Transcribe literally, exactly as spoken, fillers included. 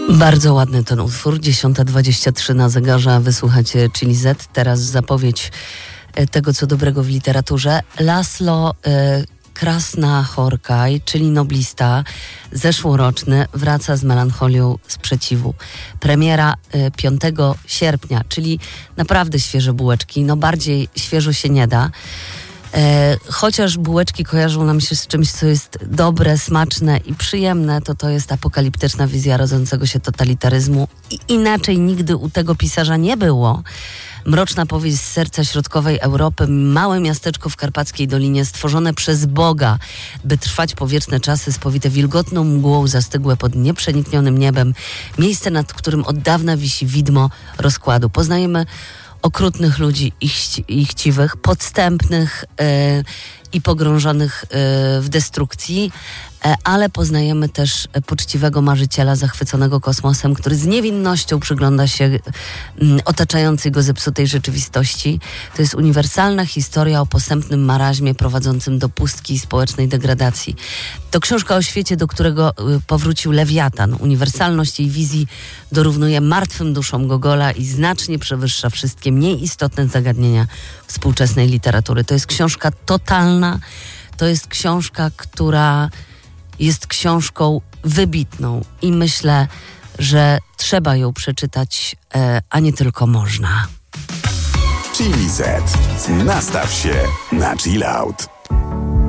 Bardzo ładny ten utwór. dziesiąta dwadzieścia trzy na zegarze. Wysłuchacie Chili Z. Teraz zapowiedź tego, co dobrego w literaturze. Laszlo y, Krasna-Horkaj, czyli noblista zeszłoroczny, wraca z melancholią sprzeciwu. Premiera y, piątego sierpnia, czyli naprawdę świeże bułeczki. No bardziej świeżo się nie da. E, chociaż bułeczki kojarzą nam się z czymś, co jest dobre, smaczne i przyjemne, to to jest apokaliptyczna wizja rodzącego się totalitaryzmu. I inaczej nigdy u tego pisarza nie było. Mroczna powieść z serca środkowej Europy, małe miasteczko w Karpackiej Dolinie, stworzone przez Boga, by trwać powieczne czasy, spowite wilgotną mgłą, zastygłe pod nieprzeniknionym niebem. Miejsce, nad którym od dawna wisi widmo rozkładu. Poznajemy okrutnych ludzi i, chci- i chciwych, podstępnych yy, i pogrążonych yy, w destrukcji, yy, ale poznajemy też poczciwego marzyciela zachwyconego kosmosem, który z niewinnością przygląda się yy, otaczającej go zepsutej rzeczywistości. To jest uniwersalna historia o posępnym maraźmie prowadzącym do pustki i społecznej degradacji. To książka o świecie, do którego yy, powrócił Lewiatan. Uniwersalność jej wizji dorównuje martwym duszom Gogola i znacznie przewyższa wszystkie mniej istotne zagadnienia współczesnej literatury. To jest książka totalna, to jest książka, która jest książką wybitną i myślę, że trzeba ją przeczytać, e, a nie tylko można. Chili Z. Nastaw się na chill out.